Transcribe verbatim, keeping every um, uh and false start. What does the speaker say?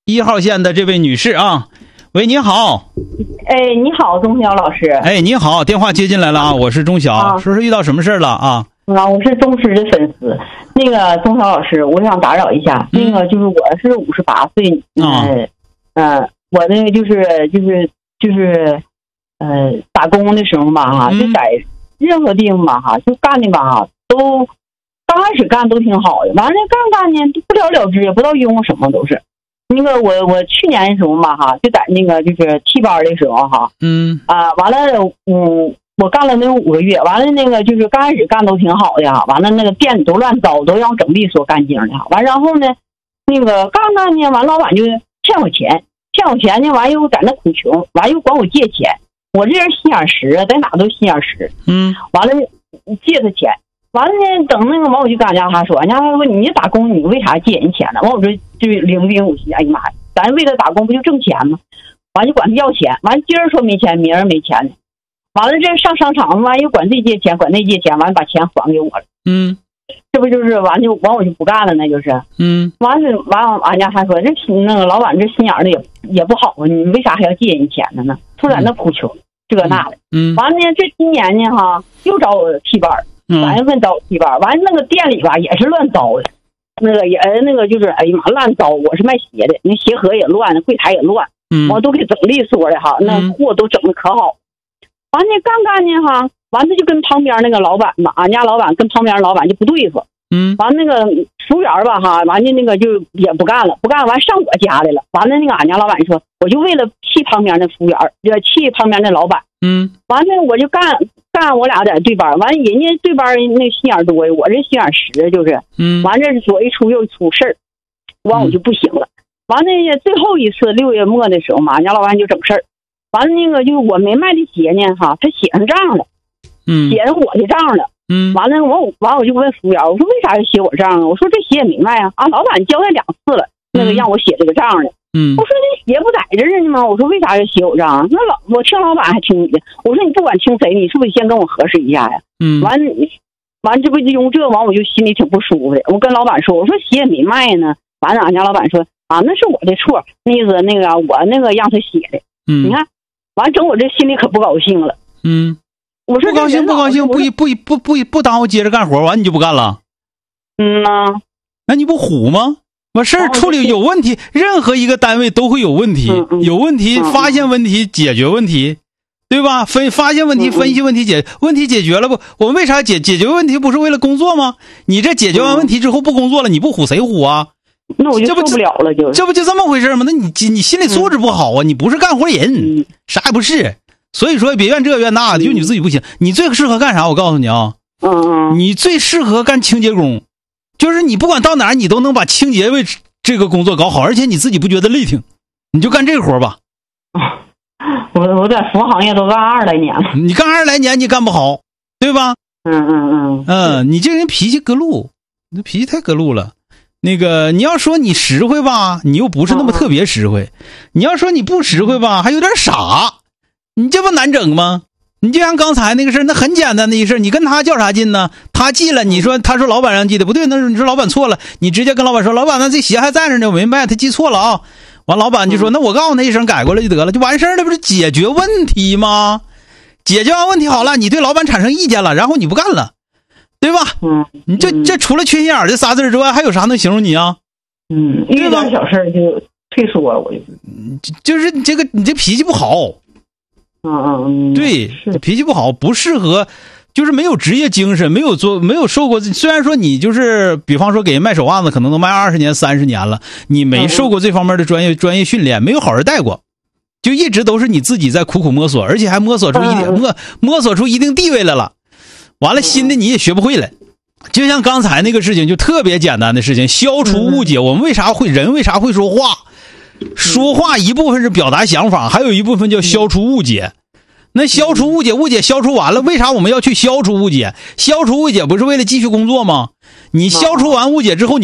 一号线的这位女士啊，喂，你好。 哎，你好，钟晓老师。 哎，你好，电话接进来了啊，我是钟晓， 啊、 说说遇到什么事了啊？ 啊，我是忠实的粉丝。那个钟晓老师，我想打扰一下，嗯、那个就是我是五十八岁，呃，呃，我那个就是就是就是呃，打工的时候吧哈，就在任何地方吧哈，就干的吧哈，都刚开始干都挺好的，完了干干呢不了了之，也不知道用什么都是。那个我我去年的时候嘛哈，就在那个就是替班的时候哈，嗯啊，完了五我干了那五个月，完了那个就是刚开始干都挺好的哈，完了那个店里都乱糟，都让整理说干净的哈，完然后呢，那个干干呢，完老板就欠我钱，欠我钱呢，完又在那苦穷，完又管我借钱，我这人心眼实啊，在哪都心眼实，嗯，完了借他钱。完了呢，等那个完我就跟俺家他说，俺家他说你打工你为啥借人钱呢？完我说就领不领我心，哎呀妈呀，咱为了打工不就挣钱吗？完就管他要钱，完今儿说没钱，明儿没钱呢。完了这上商场完又管这借钱，管那借钱，完把钱还给我了。嗯，这不就是完就完我就不干了呢，就是。嗯，完是完俺家还说这那个老板这心眼儿的也也不好啊，你为啥还要借人钱的呢？突然那苦穷这那的。嗯，完了呢这今年呢哈又找我替班。三月份招替班，完那个店里吧也是乱糟的，那个也那个就是哎呀妈乱糟，我是卖鞋的，那鞋盒也乱，柜台也乱，嗯，我都给整利索的哈，那货都整的可好。完了干干呢哈，完了就跟旁边那个老板吧，俺家老板跟旁边老板就不对付，嗯，完那个服务员吧哈，完了那个就也不干了，不干完上我家来了，完了那个俺家老板说，我就为了气旁边那服务员，呃气旁边那老板，嗯，完了我就干。干我俩在对班，完人家对班那心眼多，我这心眼实就是，嗯，完这左一出右出事儿，完我就不行了。完那最后一次六月末的时候嘛，俺家老板就整事儿，完那个就是我没卖的鞋呢哈，他写上账了，嗯，写上我的账了，嗯，完了我完我就问服务员，我说为啥要写我账啊？我说这鞋也没卖啊，啊，老板交代两次了，那个让我写这个账的。嗯，我说这鞋不在这儿呢吗？我说为啥要写我账？那老我听老板还听你的。我说你不管听谁，你是不是先跟我核实一下呀？嗯，完完这不就用这完我就心里挺不舒服的。我跟老板说，我说鞋也没卖呢。完了，俺家老板说啊，那是我的错，那意思那个我那个让他写的。嗯，你看，完整我这心里可不高兴了。嗯，我说不高兴不高兴，不不不不不耽误接着干活，完你就不干了。 嗯呐， 那你不虎吗？完事儿处理有问题，任何一个单位都会有问题，有问题发现问题解决问题，对吧？分发现问题分析问题解问题解决了不？我们为啥解解决问题不是为了工作吗？你这解决完问题之后不工作了，你不唬谁唬啊？ 那我就受不了了，就这不就这么回事吗？那你你心理素质不好啊，你不是干活人，啥也不是。所以说别怨这怨那的，就你自己不行。你最适合干啥？我告诉你啊，嗯嗯，你最适合干清洁工。就是你不管到哪儿，你都能把清洁位这个工作搞好，而且你自己不觉得累挺，你就干这个活吧。 我我在服务行业都干二十来年了， 你干二十来年你干不好，对吧？ 嗯嗯嗯嗯，你这人脾气隔路，你脾气太隔路了。那个你要说你实惠吧，你又不是那么特别实惠；你要说你不实惠吧，还有点傻，你这不难整吗？你就像刚才那个事儿，那很简单的一事儿，你跟他较啥劲呢？他记了，你说他说老板让记的不对，那你说老板错了，你直接跟老板说，老板那这鞋还在这呢，我没卖，他记错了啊。完老板就说，那我告诉他一声改过来就得了，就完事儿了，不是解决问题吗？解决完问题好了，你对老板产生意见了，然后你不干了，对吧？嗯，你这这除了缺心眼儿这仨字之外，还有啥能形容你啊？ 嗯，遇到小事就退缩，我就就是你这个你这脾气不好。 嗯嗯， 对，脾气不好，不适合，就是没有职业精神，没有做，没有受过。虽然说你就是，比方说给人卖手袜子，可能都卖二十年、三十年了，你没受过这方面的专业专业训练，没有好人带过，就一直都是你自己在苦苦摸索，而且还摸索出一定摸摸索出一定地位来了。完了，新的你也学不会了。就像刚才那个事情，就特别简单的事情，消除误解。我们为啥会人为啥会说话？说话一部分是表达想法，还有一部分叫消除误解。那消除误解，误解消除完了，为啥我们要去消除误解？消除误解不是为了继续工作吗？你消除完误解之后，你